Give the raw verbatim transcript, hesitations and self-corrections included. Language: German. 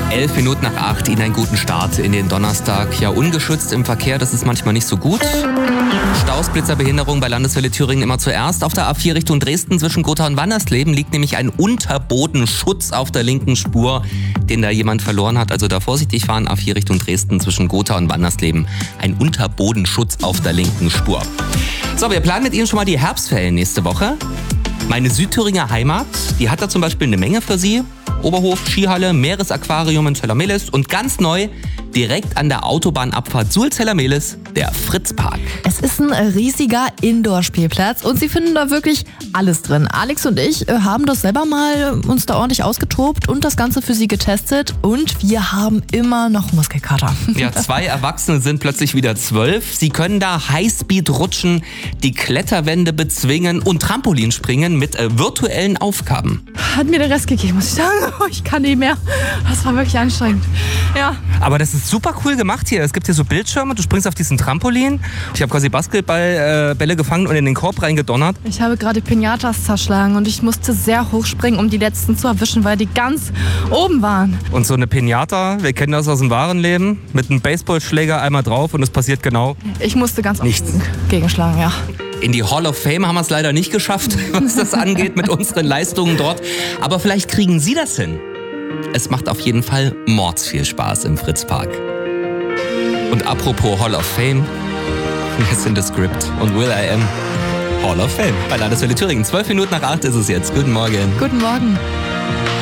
Elf Minuten nach acht, Ihnen einen guten Start in den Donnerstag. Ja, ungeschützt im Verkehr, das ist manchmal nicht so gut. Staus, Blitzerbehinderung bei Landeswelle Thüringen immer zuerst. Auf der A vier Richtung Dresden zwischen Gotha und Wandersleben liegt nämlich ein Unterbodenschutz auf der linken Spur, den da jemand verloren hat. Also da vorsichtig fahren, A vier Richtung Dresden zwischen Gotha und Wandersleben. Ein Unterbodenschutz auf der linken Spur. So, wir planen mit Ihnen schon mal die Herbstferien nächste Woche. Meine Südthüringer Heimat, die hat da zum Beispiel eine Menge für Sie. Oberhof, Skihalle, Meeresaquarium in Zellermelis und ganz neu, direkt an der Autobahnabfahrt Suhl-Zellermelis, der Fritzpark. Es ist ein riesiger Indoor-Spielplatz und Sie finden da wirklich alles drin. Alex und ich haben das selber mal uns da ordentlich ausgetobt und das Ganze für Sie getestet und wir haben immer noch Muskelkater. Ja, zwei Erwachsene sind plötzlich wieder zwölf. Sie können da Highspeed rutschen, die Kletterwände bezwingen und Trampolin springen mit äh, virtuellen Aufgaben. Hat mir den Rest gegeben, muss ich sagen. Ich kann nicht mehr. Das war wirklich anstrengend. Ja. Aber das ist super cool gemacht hier. Es gibt hier so Bildschirme, du springst auf diesen Trampolin. Ich habe quasi Basketballbälle äh, gefangen und in den Korb reingedonnert. Ich habe gerade Pinatas zerschlagen und ich musste sehr hoch springen, um die letzten zu erwischen, weil die ganz oben waren. Und so eine Pinata, wir kennen das aus dem wahren Leben, mit einem Baseballschläger einmal drauf und es passiert genau Ich musste ganz nichts gegenschlagen, ja. In die Hall of Fame haben wir es leider nicht geschafft, was das angeht mit unseren Leistungen dort. Aber vielleicht kriegen Sie das hin. Es macht auf jeden Fall mords viel Spaß im Fritzpark. Und apropos Hall of Fame, wir sind The Script und Will I Am Hall of Fame bei Landeswelle Thüringen. Zwölf Minuten nach acht ist es jetzt. Guten Morgen. Guten Morgen.